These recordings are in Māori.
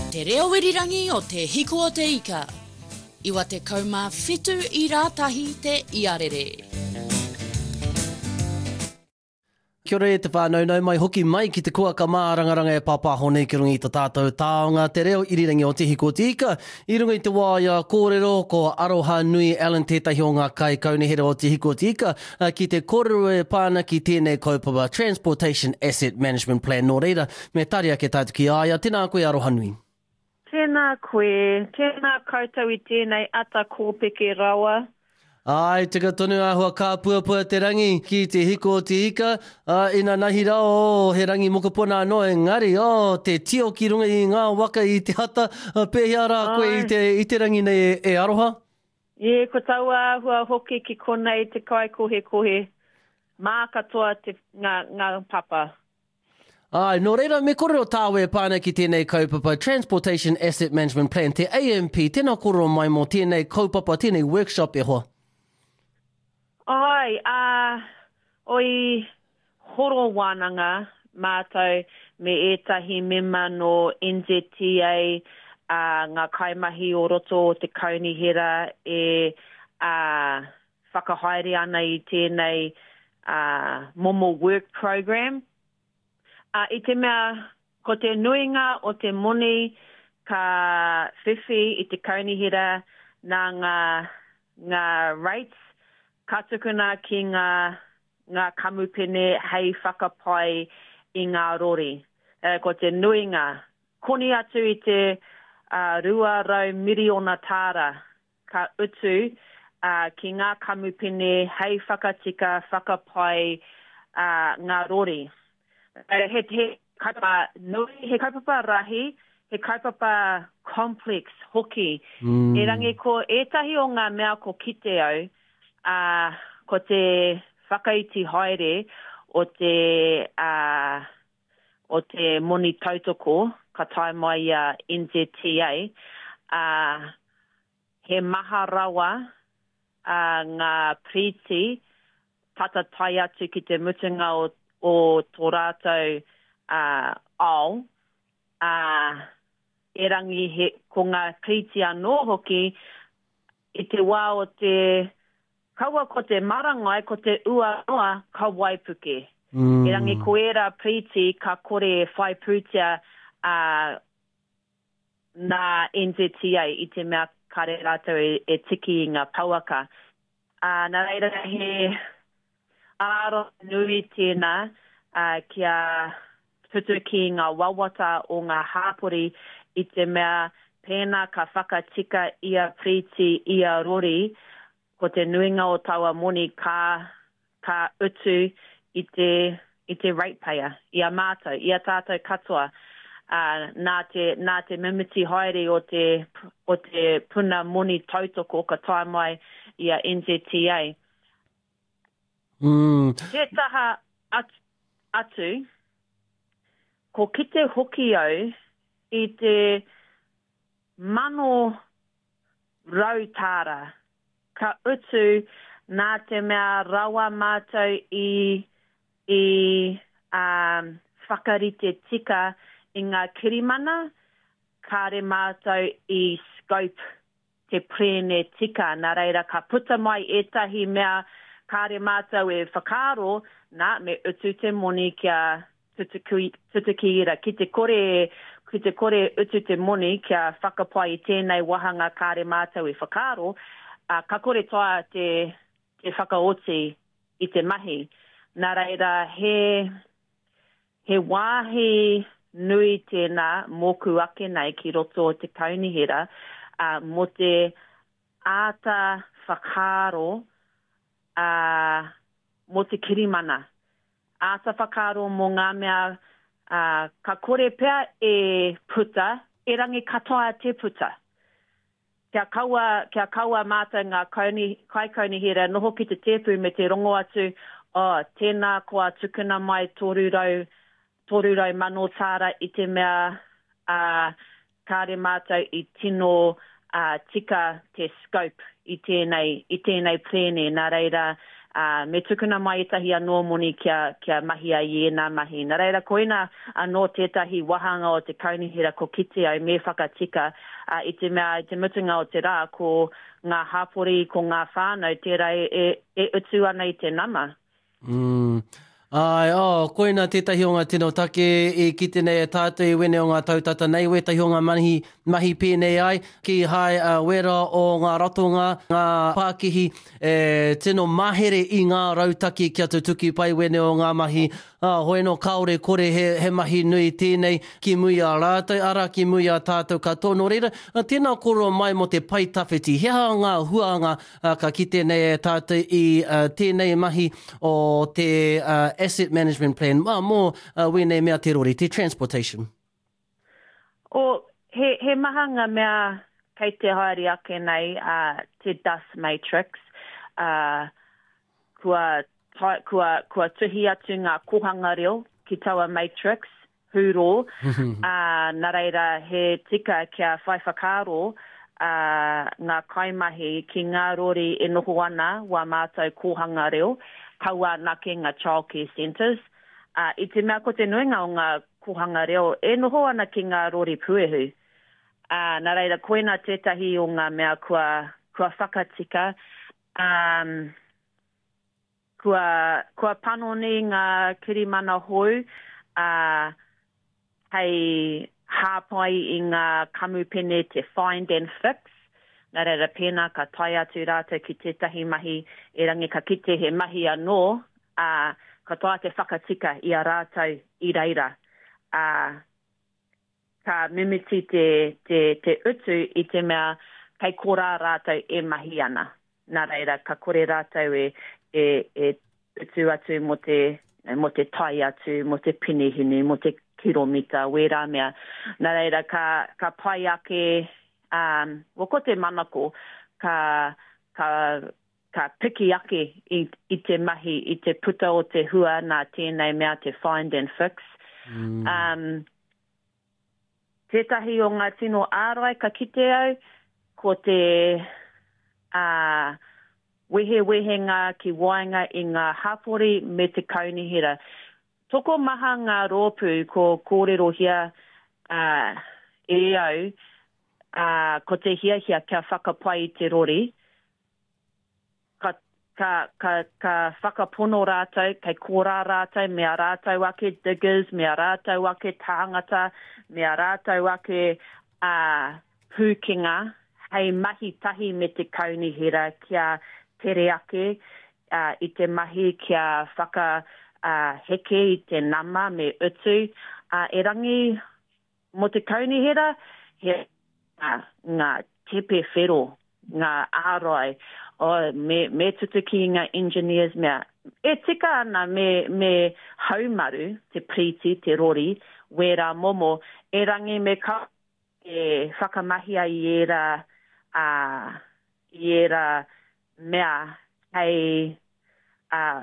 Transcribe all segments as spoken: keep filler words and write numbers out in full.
Te reo wirirangi o te hiko o te ika. Iwa te kauma whitu I rātahi te iarere. Kia ora e te whānau nau mai hoki mai ki te kua ka mārangaranga e papa honei ki rungi ta tātou taonga te reo irirangi o te hiko o te ika. I runga I te wāia kōrero ko aroha nui Alan tētahi o ngā kai kaunihera o te hiko o te ika uh, ki te kōrero e pāna ki tēnei kaupapa Transportation Asset Management Plan nō reira. Me taria ke tātu ki aia, tēnā koe aroha nui. Tēnā koe, tēnā koutou I tēnei ata kōpeke rawa. Ai, tika tonu ahua ka puapua te rangi ki te hiko o te ika. Uh, ina nahi rao, oh, he rangi mokopona anō engari, oh, te tio ki runga I ngā waka I te hata, uh, pēhea rā koe I te, I te rangi nei e, e aroha? Ie, ko tau ahua hoki ki konei te kai kohe kohe. Mā katoa te ngā, ngā papa. Ai, nō reira, me korero tāwe pāna ki tēnei kaupapa Transportation Asset Management Plan, te A M P, tēnā korero mai mō tēnei kaupapa, tēnei workshop e hoa. Ai, uh, oi horo wānanga mātou me ētahi mema no N Z T A, uh, ngā kaimahi o roto o te kaunihera e uh, whakahaere ana I tēnei uh, Momo Work Program. Uh, I te mea, ko te nuinga o te moni ka whiwhi I te kaunihera nā ngā, ngā rates, ka tukuna ki ngā, ngā kamupene hei whakapai I ngā rori. Uh, ko te nuinga, koni atu I te uh, rua rau miriona tāra ka utu uh, ki ngā kamupene hei whakatika whakapai uh, ngā rori. Uh, he, he kaipapa nui, he kaipapa rahi, he kaipapa complex hoki. Mm. E rangi ko ētahi o ngā mea ko kite au, uh, ko te whakaiti haere o te, uh, o te moni tautoko, ka tai mai a uh, N Z T A, uh, he maha rawa uh, ngā priti, tata tai atu ki te mutunga o o tō rātou uh, ao, uh, e rangi he, ko ngā kriti anō hoki, I te wā o te, kaua ko te marangai, ko te ua noa, ka waipuke. Mm. E rangi ko era priti ka kore whai pūtia uh, nā N Z T A I te mea kare rātou e, e tiki I ngā pauaka. Uh, nā reira he aro nui tēnā uh, kia tutu ki ngā wawata o ngā hāpori I te mea pēnā ka whakatika ia priti ia rori ko te nuinga o taua moni ka, ka utu I te, I te ratepayer, ia mātou, ia tātou katoa. Uh, nā te, nā te mimiti haere o te, o te puna moni tautoko ka tai mai ia N Z T A. Mm. Te taha atu, atu, ko kite hoki au I te mano rautāra, ka utu nā te mea rawa mātou I, I um, whakarite tika I ngā kirimana, kāre mātou I scope te prene tika, nā reira ka puta mai etahi mea kāre mātou e whakaro, nā me utu te moni kia tutukiira. Ki te kore, ki te kore utu te moni kia whakapai I tēnei wahanga kāre mātou e whakaro, uh, ka kore toa te, te whakaoti I te mahi. Nā reira, he, he wāhi nui tēnā mōku ake nei ki roto o te kaunihera, uh, mo te āta whakaro, Uh, mo te kirimana. Āta whakaro mō ngā mea uh, ka kore pēr e puta, e rangi katoa te puta. Kia kaua, kia kaua mātou ngā kauni, kai kaunihera, noho ki te tepu me te rongo atu, oh, tēnā koa tukuna mai tōrurau, tōrurau mano tāra I te mea uh, kāre mātou I tino uh, tika te scope I tēnei, I tēnei plene, nā reira Uh, me tukuna mai tahi anō moni kia, kia mahi a iena mahi. Nā reira koina anō tētahi wahanga o te kaunihira ko kite au me whakatika uh, i te mea, i te mutunga o te rā ko ngā hapori, ko ngā whānau, tērā e, e, e utu ana i te nama. Mm. Ai, oh, koina tētahi o ngā tino take e kite nei e tātou i wene o ngā tautata nei, wetahi o ngā mahi, mahi pēnei ai, ki hai uh, wera o ngā ratonga, ngā Pākihi, e, tino mahere i ngā rautaki kia te tuki pai wene o ngā mahi, ah, hoi no kaore kore he, he mahi nui tēnei, ki mui a rātou, ara ki mui a tātou katoa. Nō reira, tēnā koro mai mo te pai tawhiti, hea ngā huanga uh, ka kite nei e tātou i uh, tēnei mahi o te uh, asset management plan, mā mō uh, wene mea te rori, te transportation. O he, he mahanga mea kei te haere ake nei, uh, te dust matrix, uh, kua, tai, kua, kua tuhi atu ngā kohanga reo ki taua matrix, huro, uh, nā reira he tika kia whai whakaro, uh, ngā kaimahi ki ngā rori e noho ana wa mātou kohanga reo, kaua nake ngā childcare centres. Uh, I te mea ko te nuinga o ngā kohanga reo, e noho ana ki ngā rori puehu. Uh, nā reira, koina tētahi o ngā mea kua, kua whakatika, um, kua, kua panoni ngā kirimana hou, uh, hei hāpai i ngā kamupene te find and fix, nā reira pēnā ka tai atu rātou ki tētahi mahi e rangi ka kite he mahi anō, uh, ka toa te whakatika i a rātou i reira. Uh, ka mimiti te, te, te utu i te mea kei kora rātou e mahi ana. Nā reira, ka kore rātou e, e, e utu atu mo te, mo te tai atu, mo te pinihini, mo te kiromita, wera mea. Nā reira, ka, ka pai ake Um, wako te manako ka, ka, ka piki ake i, i te mahi, i te puta o te hua nā tēnei mea te find and fix. Mm. Um, tētahi o ngā tino ārai ka kite au, ko te uh, wehe wehenga ki wainga i ngā hapori me te kaunihira. Toko maha ngā rōpū ko kōrero hia uh, e au, Uh, ko te hia hia kia whakapai te rori, ka, ka, ka, ka whakapono rātou, kei kōrā rātou, mea rātou ake diggers, mea rātou ake tāngata, mea rātou ake uh, pūkinga, hei mahi tahi me te kaunihira kia tere ake, uh, i te mahi kia whaka uh, heke i te nama me utu, uh, e rangi mo te kaunihira, he ngā tepe whero, ngā ārai, o me, me tutuki ngā engineers mea. E tika ana me, me haumaru, te priti, te rori, wera momo, e rangi me ka e whakamahia i era, uh, i era mea, hei uh,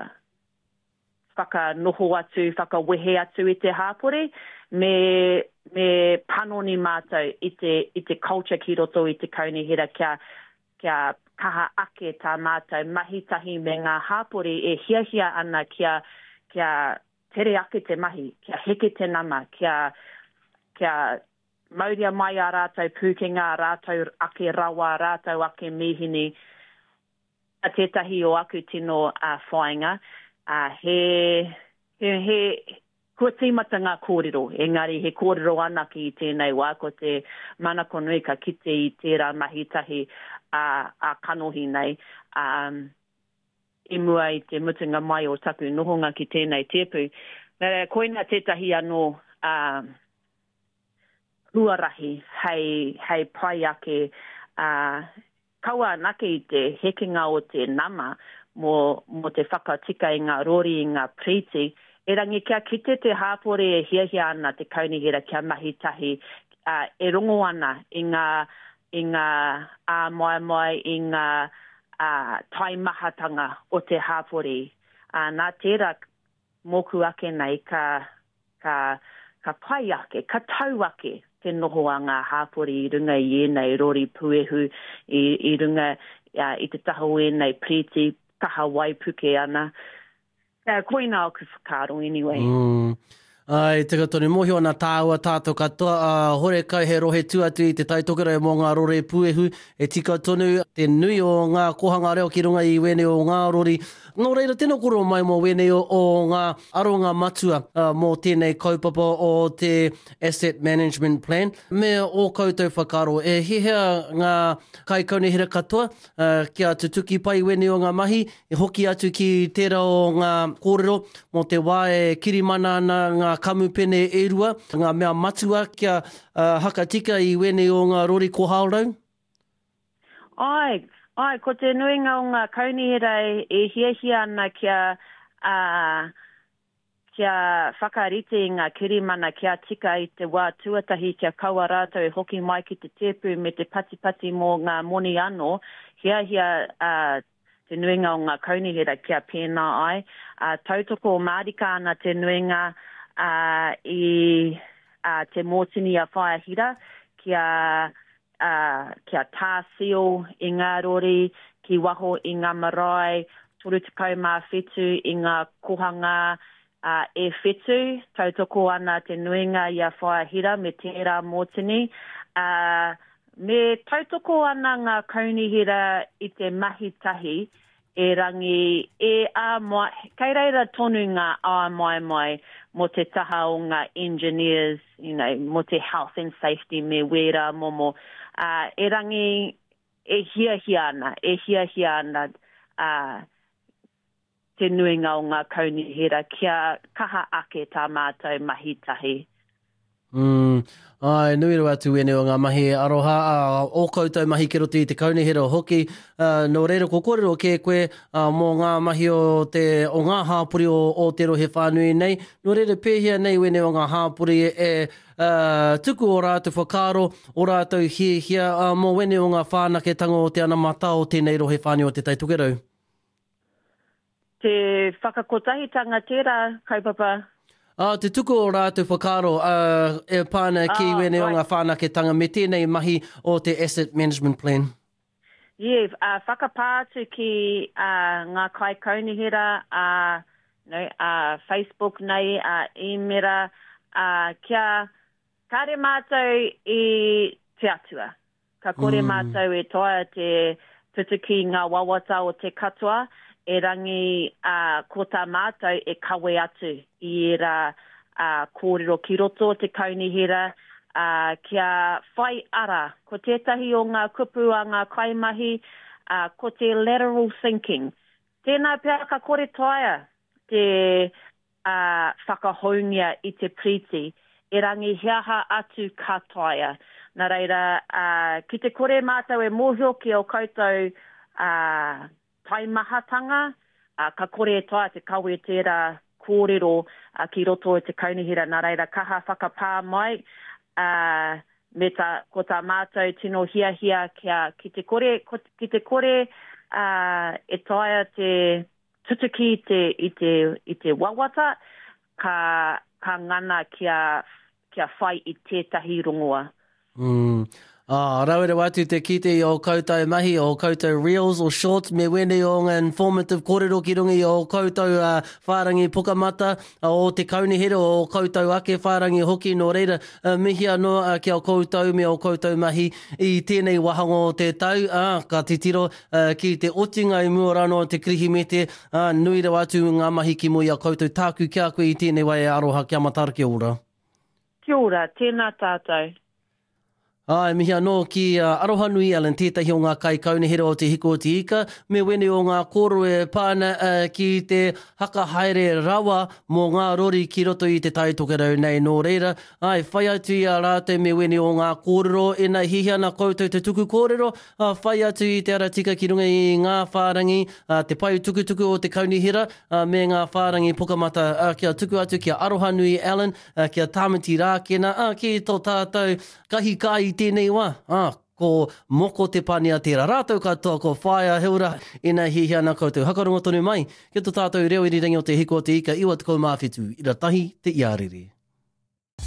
whakanoho atu, whakawehe atu i te hāpore, me me panoni mātou i te, i te culture ki roto i te kaunihira kia, kia kaha ake tā mātou mahitahi me ngā hāpori e hiahia ana kia, kia tere ake te mahi, kia heke te nama, kia, kia mauria mai a rātou pūkenga, rātou ake rawa, rātou ake mihini, a tētahi o aku tino a uh, whainga, uh, he, he, he, kua tīmata ngā kōrero, engari he kōrero anaki i tēnei wā, ko te manako nui ka kite i tērā mahitahi a, a kanohi nei, um, i mua i te mutunga mai o taku nohonga ki tēnei tepu. Nere, koina tētahi anō um, huarahi hei, hei pai ake, uh, kaua nake i te hekinga o te nama mo, mo te whakatika i ngā rori i ngā priti, e rangi kia kite te hāpore e hiahia ana te kaunihira kia mahitahi, uh, e rongo ana i ngā, i ngā uh, mai mai, i ngā uh, taimahatanga o te hāpore. Uh, nā tērā moku ake nei ka, ka, ka pai ake, ka tau ake te noho a ngā hāpore i runga i enei rori puehu, i, i runga uh, i te taho enei priti, kaha waipuke ana. Uh, koina o ku whakaro anyway. Mm. Ai, te katoni mohi o nā tāua tātou katoa, uh, hore kai he rohe tuatu i te taitokerau mō ngā rore puehu, e tika tonu te nui o ngā kohanga reo ki runga i wene o ngā rori. Nō reira, tēnā koro mai mō wene o, o ngā aronga matua uh, mō tēnei kaupapa o te Asset Management Plan. Me o koutou whakaro, e hihea ngā kai kaunihira katoa, uh, kia tutuki pai wene o ngā mahi, e hoki atu ki tērā o ngā kōrero, mō te wae kirimana na ngā kamupene e rua, ngā mea matua kia uh, hakatika i wene o ngā rori ko haurau? Ai, ai, ko te nuinga o ngā kaunihira e hiahia ana kia, uh, kia whakarite i ngā kirimana kia tika i te wā tuatahi kia kaua rātou e hoki mai ki te tepu me te patipati mō ngā moni anō, hiahia uh, te nuinga o ngā kaunihira kia pēnā ai. Uh, tautoko o Mārika ana te nuinga Uh, i uh, te mōtini a whaahira, kia, uh, kia tāsio i ngā rori, ki waho i ngā marae, toru te kau mā whetu i ngā kohanga uh, e whetu, tautoko ana te nuinga i a whaahira me tērā mōtini. Uh, me tautoko ana ngā kaunihira i te mahitahi, e rangi e a mai, kei reira tonu ngā a mai mai, mo te taha o ngā engineers, you know, mo te health and safety me wera momo. Uh, e rangi e hia hia ana, e hia hia ana uh, te nuinga o ngā kaunihira kia kaha ake tā mātou mahitahi. Mm. Ai, nui rua atu wene o ngā mahi aroha, uh, o koutou mahi ki roto i te kaunihira o hoki. Uh, no reira ko kōrero ke koe uh, mō ngā mahi o, te, o ngā hāpuri o, o te rohe whānui nei. No reira pēhia nei wene o ngā hāpuri e uh, tuku o rātou whakaro, o rātou hia hia uh, mō wene o ngā whānaketanga o te ana mata o tēnei rohe whānui o te taitokerau. Te whakakotahitanga tērā, kaupapa. Ah, te tuku o rātou whakaro uh, e pāna ki oh, wene right. o ngā whānaketanga me tēnei mahi o te Asset Management Plan. Yeah, uh, whakapātu ki uh, ngā kai kaunihira, uh, no, uh, Facebook nei, uh, e-mera, uh, kia kare mātou i te atua. Ka kore mm. mātou e toa te tutuki ngā wawata o te katoa, e rangi uh, ko tā mātou e kawe atu i era uh, kōrero ki roto te kaunihira uh, kia whai ara. Ko tētahi o ngā kupu a ngā kaimahi, uh, ko te lateral thinking. Tēnā pia ka kore toia te uh, whakahoungia i te priti, e rangi hiaha atu ka toia. Nā reira, uh, ki te kore mātou e mōhio ki o koutou uh, taimahatanga, uh, ka kore e toa te kawe tērā kōrero uh, ki roto e te kaunihira, nā reira kaha whakapā mai, uh, me ta, ko tā mātou tino hia hia kia, ki te kore, ko, ki te kore uh, e toa te tutuki te, i, te, i te wawata, ka, ka ngana kia, kia whai i tētahi rongoa. Mm. Ah, rauere watu te kite o koutou mahi, o koutou reels o shorts, me wene o ngā informative kōrero ki rungi o koutou uh, whārangi pukamata, uh, o te kaunihira o koutou ake whārangi hoki no reira, uh, mihi anō uh, ki o koutou me o koutou mahi i tēnei wahanga o te tau, uh, ka titiro uh, ki te otinga i mua rano te krihimete, uh, nui rau atu ngā mahi ki moi a koutou tāku kia koe i tēnei wai aroha kia matara kia ora. Kia ora, tēnā tātou. Ai, mihi anō ki uh, Aroha Nui Allen, tētahi o ngā kai kaunihira o te hiko o te ika, me wene o ngā koro e pāna uh, ki te hakahaere rawa mō ngā rori ki roto i te taitokerau nei nō reira. Ai, whai atu i a rātou me wene o ngā kōrero, e nā hihi ana koutou te tuku kōrero, uh, whai atu i te aratika ki runga i ngā whārangi, uh, te pai tukutuku o te kaunihira, uh, me ngā whārangi pukamata, uh, kia tuku atu ki Aroha Nui Allen, uh, kia tāmati rākena, uh, ki tō tātou kahi kai tēnei wā, ah, ko moko te pānia tērā rātou katoa, ko whaia heura, ina hihi ana koutou hakarongo tonu mai, ki tō tātou reo irirangi o te hiko o te ika, iwa te kou mawhitu, ira tahi te iarere.